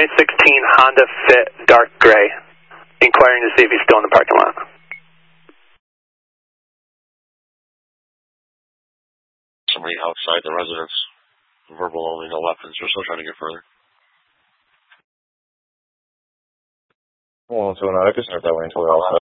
2016 Honda Fit dark gray. Inquiring to see if he's still in the parking lot. Somebody outside the residence. Verbal only, no weapons. We're still trying to get further. Well, so I can start that way until we're all set.